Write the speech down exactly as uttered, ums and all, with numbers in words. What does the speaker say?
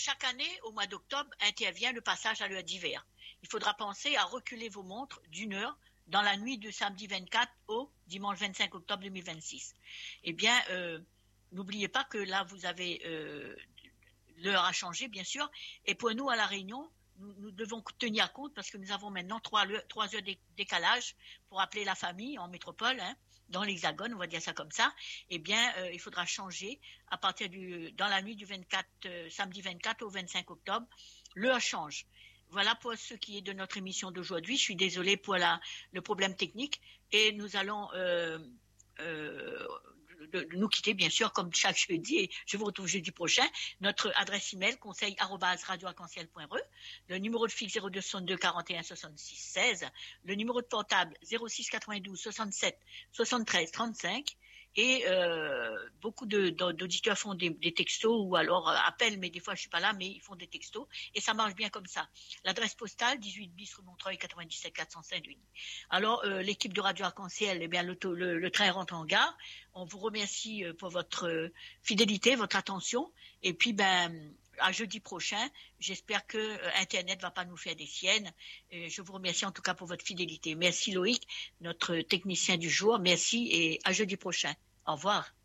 chaque année, au mois d'octobre, intervient le passage à l'heure d'hiver. Il faudra penser à reculer vos montres d'une heure dans la nuit du samedi vingt-quatre au dimanche vingt-cinq octobre deux mille vingt-six. Eh bien, euh, n'oubliez pas que là, vous avez euh, l'heure a changé, bien sûr. Et pour nous, à La Réunion, nous, nous devons tenir compte parce que nous avons maintenant trois, trois heures de décalage pour appeler la famille en métropole, hein, dans l'Hexagone, on va dire ça comme ça. Eh bien, euh, il faudra changer à partir du, dans la nuit du vingt-quatre, euh, samedi vingt-quatre au vingt-cinq octobre. L'heure change. Voilà pour ce qui est de notre émission d'aujourd'hui. Je suis désolée pour la, le problème technique et nous allons euh, euh, de, de nous quitter, bien sûr, comme chaque jeudi. Et je vous retrouve jeudi prochain. Notre adresse email, conseil arobase radio arc en ciel point r e. Le numéro de fixe zéro deux soixante-deux quarante et un soixante-six seize. Le numéro de portable zéro six quatre-vingt-douze soixante-sept soixante-treize trente-cinq. Et euh, beaucoup de, d'auditeurs font des, des textos ou alors euh, appellent, mais des fois je suis pas là, mais ils font des textos et ça marche bien comme ça. L'adresse postale dix-huit bis rue Montreuil quatre-vingt-dix-sept quatre cent Saint-Denis. Alors euh, l'équipe de Radio Arc-en-Ciel, eh bien le, le, le train rentre en gare. On vous remercie pour votre euh, fidélité, votre attention. Et puis ben à jeudi prochain, j'espère que euh, Internet va pas nous faire des siennes. Et je vous remercie en tout cas pour votre fidélité. Merci Loïc, notre technicien du jour. Merci et à jeudi prochain. Au revoir.